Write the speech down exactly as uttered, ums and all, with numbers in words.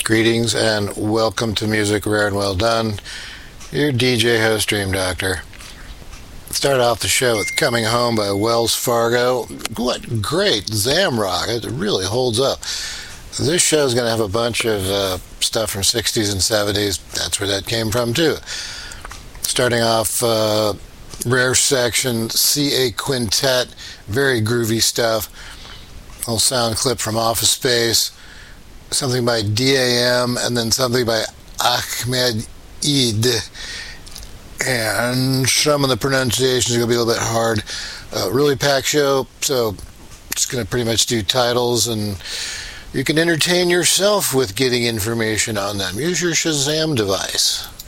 Greetings and welcome to Music Rare and Well Done. Your D J host, Dream Doctor. Start off the show with Coming Home by Wells Fargo. What great Zamrock. It really holds up. This show is going to have a bunch of uh, stuff from sixties and seventies. That's where that came from, too. Starting off, uh, Rare Section, C A Quintet. Very groovy stuff. A little sound clip from Office Space. Something by D A M, and then something by Ahmed Eid. And some of the pronunciations are going to be a little bit hard. Uh, really packed show, so just going to pretty much do titles, and you can entertain yourself with getting information on them. Use your Shazam device.